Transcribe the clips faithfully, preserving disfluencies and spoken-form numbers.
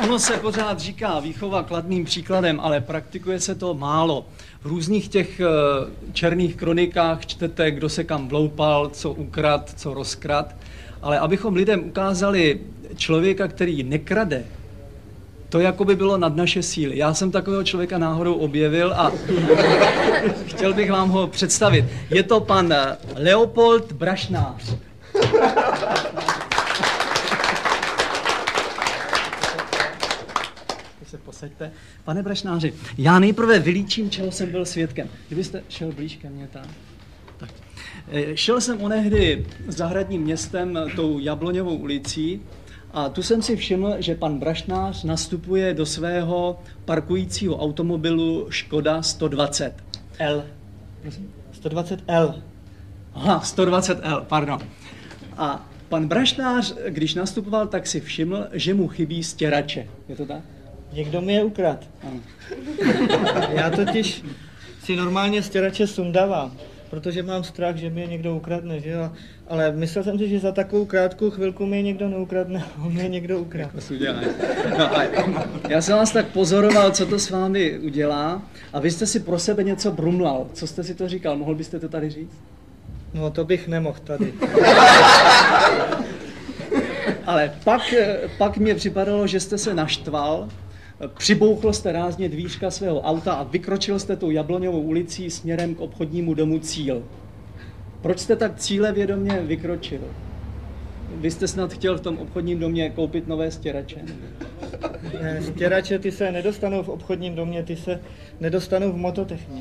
ono se pořád říká výchova kladným příkladem, ale praktikuje se to málo. V různých těch černých kronikách čtete, kdo se kam vloupal, co ukrad, co rozkrad. Ale abychom lidem ukázali člověka, který nekrade, to jako by bylo nad naše síly. Já jsem takového člověka náhodou objevil a chtěl bych vám ho představit. Je to pan Leopold Brašnář. Se posaďte. Pane Brašnáři, já nejprve vylíčím, čeho jsem byl svědkem. Kdybyste šel blíž ke mně tam. Tak. Šel jsem onehdy zahradním městem tou Jabloňovou ulicí a tu jsem si všiml, že pan Brašnář nastupuje do svého parkujícího automobilu Škoda sto dvacet L. sto dvacet L. Aha, sto dvacet L, pardon. A pan Brašnář, když nastupoval, tak si všiml, že mu chybí stěrače. Je to tak? Někdo mi je ukrad. Ano. Já totiž si normálně stěrače sundávám, protože mám strach, že mi je někdo ukradne, že jo? Ale myslel jsem si, že za takovou krátkou chvilku mi je někdo neukradne, on mi je někdo ukradne. No, já jsem vás tak pozoroval, co to s vámi udělá, a vy jste si pro sebe něco brumlal. Co jste si to říkal? Mohl byste to tady říct? No, to bych nemohl tady. Ale pak, pak mě připadalo, že jste se naštval, přibouchl jste rázně dvířka svého auta a vykročil jste tou Jabloňovou ulicí směrem k obchodnímu domu Cíl. Proč jste tak cílevědomě vykročil? Vy jste snad chtěl v tom obchodním domě koupit nové stěrače? Ne, stěrače ty se nedostanou v obchodním domě, ty se nedostanou v Mototechně.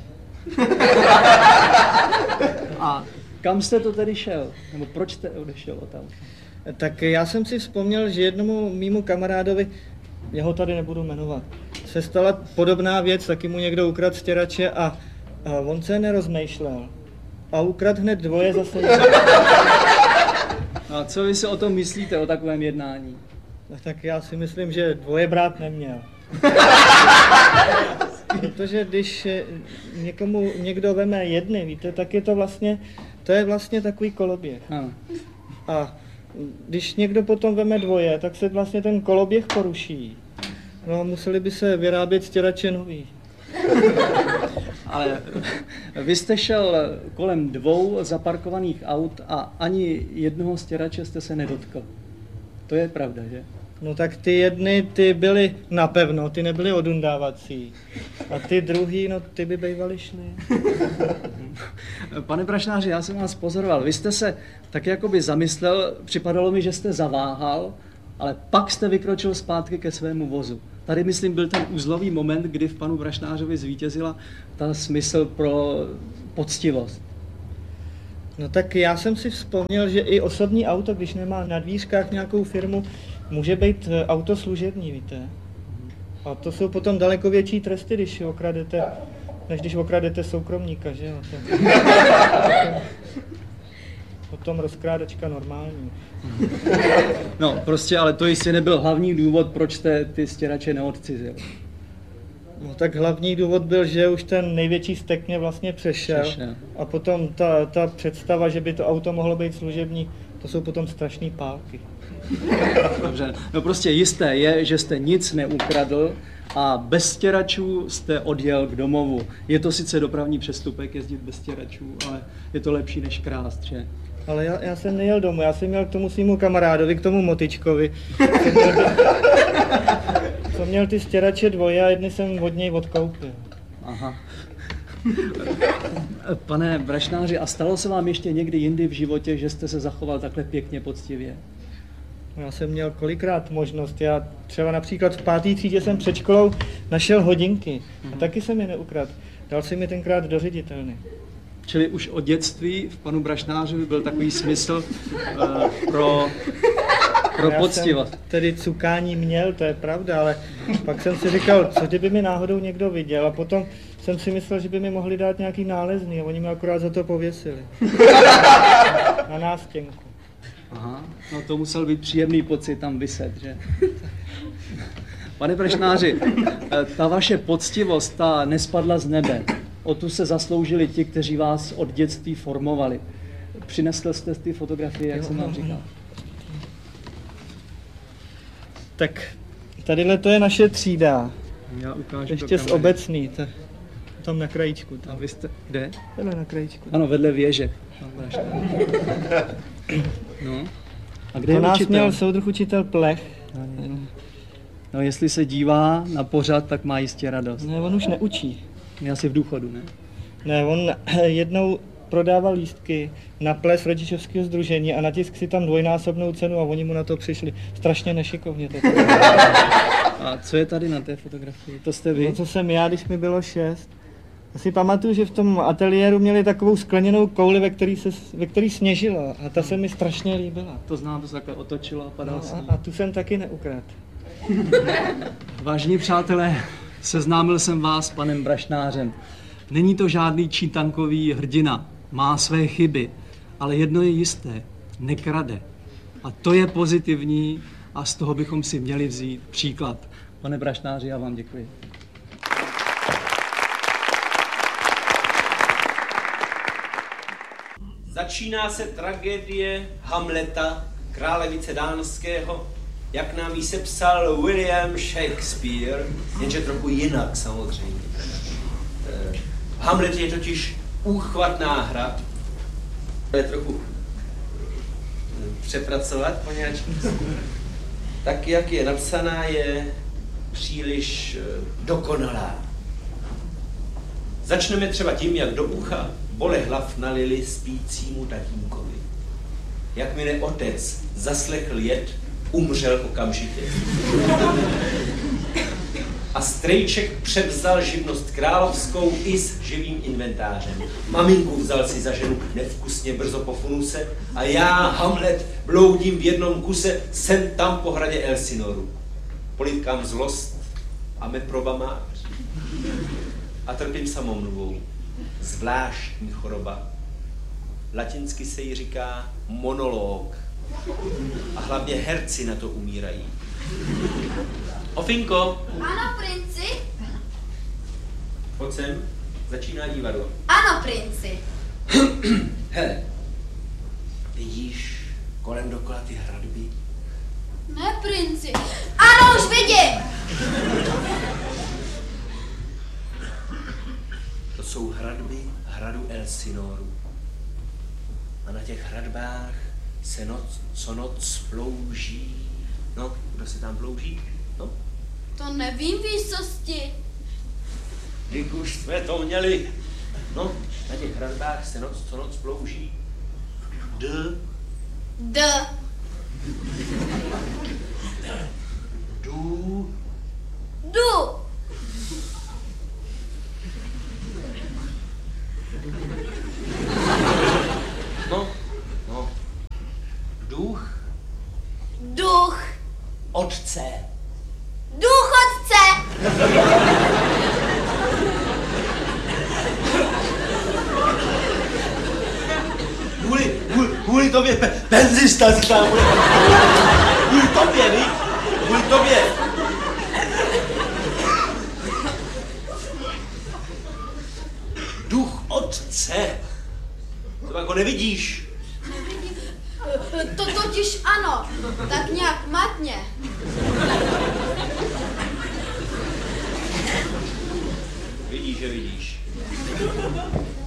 A kam jste to tedy šel? Nebo proč jste odešel od auta? Tak já jsem si vzpomněl, že jednomu mýmu kamarádovi, já ho tady nebudu jmenovat, se stala podobná věc, taky mu někdo ukradl stěrače a, a on se nerozmýšlel. A ukradl hned dvoje zase. A co vy si o tom myslíte, o takovém jednání? No, tak já si myslím, že dvoje brát neměl. Protože když někomu někdo veme jedny, víte, tak je to vlastně, to je vlastně takový koloběh. Ano. A když někdo potom veme dvoje, tak se vlastně ten koloběh poruší. No a museli by se vyrábět stěrače nový. Ale vy jste šel kolem dvou zaparkovaných aut a ani jednoho stěrače jste se nedotkl. To je pravda, že? No tak ty jedny, ty byly napevno, ty nebyly odundávací. A ty druhý, no ty by bývaly šly. Pane Brašnáři, já jsem vás pozoroval. Vy jste se tak jakoby zamyslel, připadalo mi, že jste zaváhal, ale pak jste vykročil zpátky ke svému vozu. Tady, myslím, byl ten uzlový moment, kdy v panu Brašnářovi zvítězila ta smysl pro poctivost. No tak já jsem si vzpomněl, že i osobní auto, když nemá na dvířkách nějakou firmu, může být auto služební, víte. A to jsou potom daleko větší tresty, když okradete, než když okradete soukromníka, že jo. Potom rozkrádačka normální. No, prostě, ale to jistě nebyl hlavní důvod, proč jste ty stěrače neodcizil. No tak hlavní důvod byl, že už ten největší stek mě vlastně přešel. přešel. A potom ta, ta představa, že by to auto mohlo být služební, to jsou potom strašný pálky. Dobře, no prostě jisté je, že jste nic neukradl a bez stěračů jste odjel k domovu. Je to sice dopravní přestupek jezdit bez stěračů, ale je to lepší než krást, že? Ale já, já jsem nejel domů, já jsem měl k tomu svýmu kamarádovi, k tomu motičkovi. Co měl ty stěrače dvoje a jedny jsem od něj odkoupil. Aha. Pane Brašnáři, a stalo se vám ještě někdy jindy v životě, že jste se zachoval takhle pěkně poctivě? Já jsem měl kolikrát možnost. Já třeba například v pátý třídě jsem před školou našel hodinky. A taky jsem je neukradl. Dal jsem je tenkrát do ředitelny. Čili už od dětství v panu Brašnářovi byl takový smysl uh, pro, pro poctivost. Já jsem tedy cukání měl, to je pravda, ale pak jsem si říkal, co kdyby mi náhodou někdo viděl, a potom jsem si myslel, že by mi mohli dát nějaký nálezný a oni mi akorát za to pověsili. Na nástěnku. Aha, no to musel být příjemný pocit tam viset, že? Pane Brašnáři, ta vaše poctivost, ta nespadla z nebe. O tu se zasloužili ti, kteří vás od dětství formovali. Přinesl jste ty fotografie, jak jsem vám říkal. Tak Tadyhle to je naše třída. Já ukážu Ještě z obecný, to, tam na krajíčku. Tam. A vy jste, kde? Tady na krajíčku. Ano, vedle věže. No. A kde To je nás učitel? měl soudruh učitel Plech. No, jestli se dívá na pořad, tak má jistě radost. Ne, on už neučí. Je asi v důchodu, ne? Ne, on jednou prodával lístky na ples rodičovského sdružení a natisk si tam dvojnásobnou cenu a oni mu na to přišli. Strašně nešikovně to. A co je tady na té fotografii? To jste vy? No, co jsem já, když mi bylo šest. Já si pamatuju, že v tom ateliéru měli takovou skleněnou kouli, ve který, se, ve který sněžilo a ta se mi strašně líbila. To znám, to se takhle otočilo a padal No, sníh. a, a tu jsem taky neukradl. Vážení přátelé, seznámil jsem vás s panem Brašnářem. Není to žádný čítankový hrdina, má své chyby, ale jedno je jisté, nekrade. A to je pozitivní a z toho bychom si měli vzít příklad. Pane Brašnáři, já vám děkuji. Začíná se tragédie Hamleta, krále Vicedánského, jak nám ji sepsal William Shakespeare, jenže trochu jinak samozřejmě. Hamlet je totiž úchvatná hra, ale trochu přepracovat, poněvadž tak, jak je napsaná, je příliš dokonalá. Začneme třeba tím, jak do ucha bolehlav nalili spícímu tatínkovi. Jakmile otec zaslechl jed, umřel okamžitě. A strejček převzal živnost královskou i s živým inventářem. Maminku vzal si za ženu nevkusně brzo po funuse a já, Hamlet, bloudím v jednom kuse sem tam po hradě Elsinoru. Politkám zlost a me probamář. A trpím samomluvou. Zvláštní choroba. Latinsky se jí říká monolog. A hlavně herci na to umírají. Ofinko. Ano, princi. Pojď sem, začíná divadlo. Ano, princi. Hele, vidíš kolem dokola ty hradby? Ne, princi. Ano, už vidím. To jsou hradby hradu Elsinoru. A na těch hradbách se noc, co noc plouží. No, kdo se tam plouží? No, To nevím, výsosti. když už jsme to měli. No, na těch hradbách se noc co noc plouží. D. D. Du. Du. No, no. Duch Duch. otce. Důchodce. Kvůli, kvůli, kvůli tobě pe, penzista si tam. Kvůli tobě, víš? Kvůli tobě. Duch otce. To jako nevidíš. To totiž ano. Tak nějak matně. Vidíš, že vidíš.